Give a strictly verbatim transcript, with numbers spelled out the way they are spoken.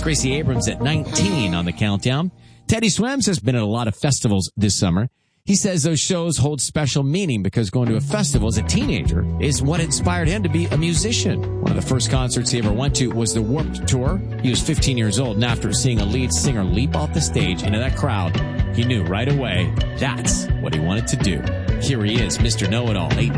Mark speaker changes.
Speaker 1: Gracie Abrams at nineteen on the countdown. Teddy Swims has been at a lot of festivals this summer. He says those shows hold special meaning because going to a festival as a teenager is what inspired him to be a musician. One of the first concerts he ever went to was the Warped Tour. He was fifteen years old, and after seeing a lead singer leap off the stage into that crowd, he knew right away that's what he wanted to do. Here he is, Mister Know-It-All, eighteen.